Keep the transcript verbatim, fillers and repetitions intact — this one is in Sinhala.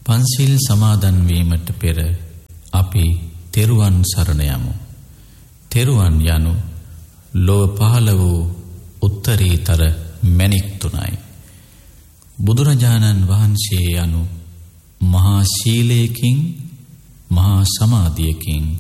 පන්සිල් සමාදන් වීමට පෙර අපි තෙරුවන් සරණ යමු. තෙරුවන් යනු ලොව පහළ වූ උත්තරීතර මැණික් තුනයි. බුදුරජාණන් වහන්සේ යනු මහා ශීලයකින් මහා සමාධියකින්